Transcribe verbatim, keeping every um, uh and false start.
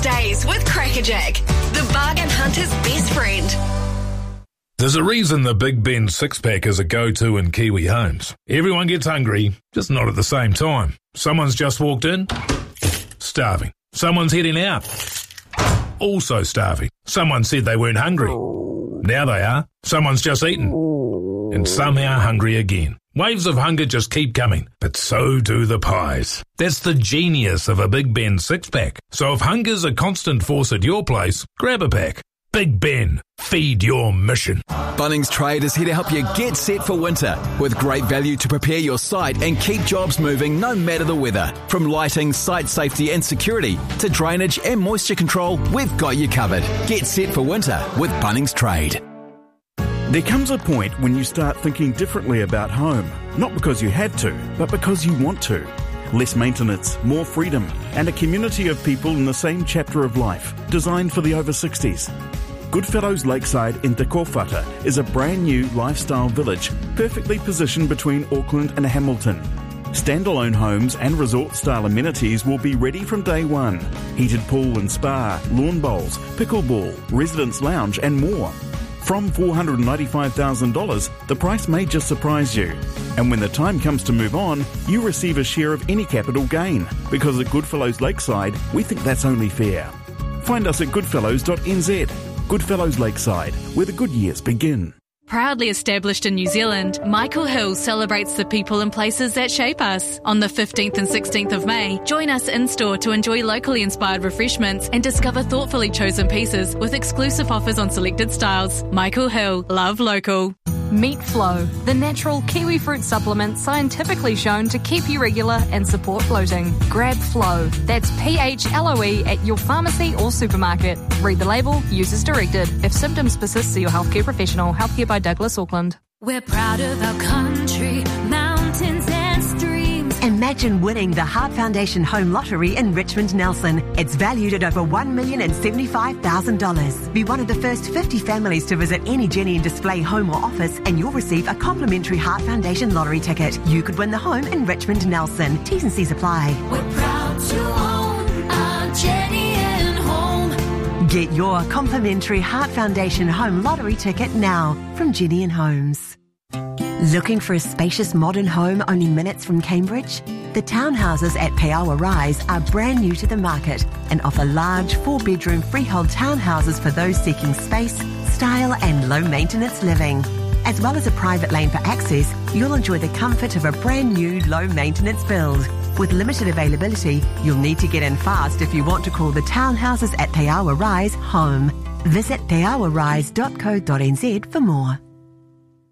Days with Crackerjack, the bargain hunter's best friend. There's a reason the Big Ben six-pack is a go-to in Kiwi homes. Everyone gets hungry, just not at the same time. Someone's just walked in, starving. Someone's heading out, also starving. Someone said they weren't hungry. Now they are. Someone's just eaten, and somehow hungry again. Waves of hunger just keep coming, but so do the pies. That's the genius of a Big Ben six-pack. So if hunger's a constant force at your place, grab a pack. Big Ben, feed your mission. Bunnings Trade is here to help you get set for winter with great value to prepare your site and keep jobs moving no matter the weather. From lighting, site safety and security to drainage and moisture control, we've got you covered. Get set for winter with Bunnings Trade. There comes a point when you start thinking differently about home, not because you had to, but because you want to. Less maintenance, more freedom, and a community of people in the same chapter of life, designed for the over sixties. Goodfellows Lakeside in Te Kōwhata is a brand new lifestyle village perfectly positioned between Auckland and Hamilton. Standalone homes and resort-style amenities will be ready from day one. Heated pool and spa, lawn bowls, pickleball, residence lounge and more. From four hundred ninety-five thousand dollars, the price may just surprise you. And when the time comes to move on, you receive a share of any capital gain. Because at Goodfellows Lakeside, we think that's only fair. Find us at goodfellows dot n z. Goodfellows Lakeside, where the good years begin. Proudly established in New Zealand, Michael Hill celebrates the people and places that shape us. On the fifteenth and sixteenth of May, join us in-store to enjoy locally inspired refreshments and discover thoughtfully chosen pieces with exclusive offers on selected styles. Michael Hill, love local. Meet Flow, the natural kiwi fruit supplement scientifically shown to keep you regular and support bloating. Grab Flow, that's P H L O E at your pharmacy or supermarket. Read the label, use as directed. If symptoms persist, see your healthcare professional. Healthcare by Douglas Auckland. We're proud of our country, mountains and streams. Imagine winning the Heart Foundation Home Lottery in Richmond Nelson. It's valued at over one million seventy-five thousand dollars. Be one of the first fifty families to visit any Jenny and Display home or office and you'll receive a complimentary Heart Foundation lottery ticket. You could win the home in Richmond Nelson. T's and C's apply. We're proud to own our Jenny and Home. Get your complimentary Heart Foundation Home Lottery ticket now from Jenny and Homes. Looking for a spacious modern home only minutes from Cambridge? The townhouses at Peawa Rise are brand new to the market and offer large four-bedroom freehold townhouses for those seeking space, style and low-maintenance living. As well as a private lane for access, you'll enjoy the comfort of a brand new low-maintenance build. With limited availability, you'll need to get in fast if you want to call the townhouses at Peawa Rise home. Visit peawa rise dot co dot n z for more.